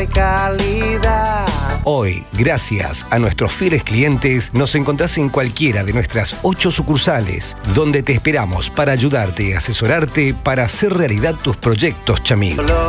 y calidad. Hoy, gracias a nuestros fieles clientes, nos encontrás en cualquiera de nuestras 8 sucursales, donde te esperamos para ayudarte y asesorarte para hacer realidad tus proyectos, Chamig.